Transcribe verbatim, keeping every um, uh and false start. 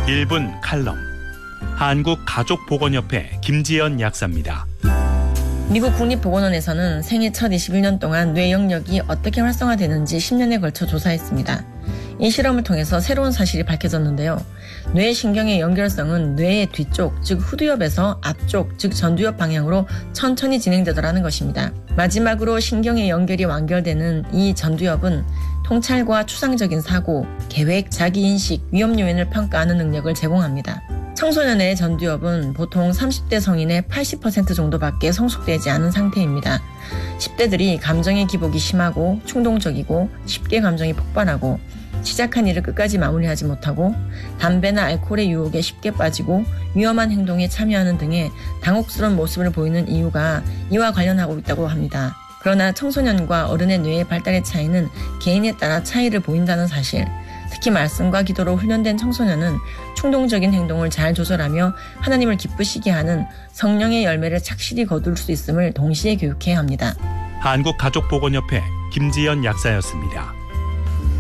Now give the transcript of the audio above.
일 분 칼럼. 한국가족보건협회 김지연 약사입니다. 미국 국립보건원에서는 생애 첫 이십일 년 동안 뇌 영역이 어떻게 활성화되는지 십 년에 걸쳐 조사했습니다. 이 실험을 통해서 새로운 사실이 밝혀졌는데요. 뇌 신경의 연결성은 뇌의 뒤쪽, 즉 후두엽에서 앞쪽, 즉 전두엽 방향으로 천천히 진행되더라는 것입니다. 마지막으로 신경의 연결이 완결되는 이 전두엽은 통찰과 추상적인 사고, 계획, 자기인식, 위험 요인을 평가하는 능력을 제공합니다. 청소년의 전두엽은 보통 삼십 대 성인의 팔십 퍼센트 정도밖에 성숙되지 않은 상태입니다. 십 대들이 감정의 기복이 심하고 충동적이고 쉽게 감정이 폭발하고 시작한 일을 끝까지 마무리하지 못하고 담배나 알코올의 유혹에 쉽게 빠지고 위험한 행동에 참여하는 등의 당혹스러운 모습을 보이는 이유가 이와 관련하고 있다고 합니다. 그러나 청소년과 어른의 뇌의 발달의 차이는 개인에 따라 차이를 보인다는 사실, 특히 말씀과 기도로 훈련된 청소년은 충동적인 행동을 잘 조절하며 하나님을 기쁘시게 하는 성령의 열매를 착실히 거둘 수 있음을 동시에 교육해야 합니다. 한국가족보건협회 김지연 약사였습니다.